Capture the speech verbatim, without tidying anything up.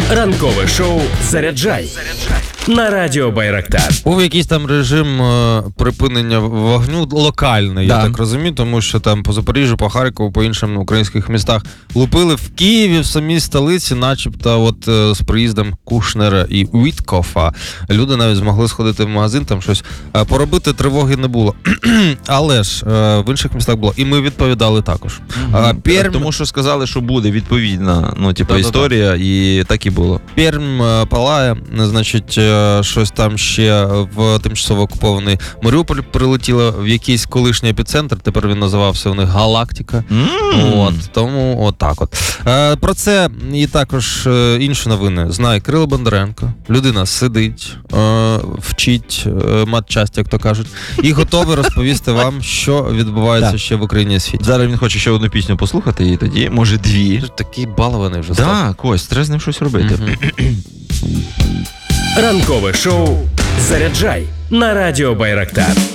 Ранкове шоу «Заряджай» на радіо Байрактар. Був якийсь там режим е, припинення вогню локальний, Да. я так розумію, тому що там по Запоріжжю, по Харкову, по іншим українських містах лупили в Києві, в самій столиці, начебто от е, з приїздом Кушнера і Уіткофа. Люди навіть змогли сходити в магазин, там щось е, поробити, тривоги не було. Але ж е, в інших містах було. І ми відповідали також. А, Пермь... Тому що сказали, що буде відповідна, ну, типу, Да-да-да. історія, і так і було. Пермь е, палає, значить, е, щось там ще в тимчасово окупований Маріуполь прилетіло, в якийсь колишній епіцентр, тепер він називався у них Галактика. Mm. От, тому от так от. Е, про це і також е, інші новини знає Кирило Бондаренко. Людина сидить, е, вчить е, матчасть, як то кажуть, і готовий розповісти вам, що відбувається Так. ще в Україні і світі. Зараз він хоче ще одну пісню послухати, і тоді, може, дві. Такий балований вже став. Так, Кость, треба з ним щось робити. Мгм. Ранкове шоу «Заряджай» на радіо Байрактар.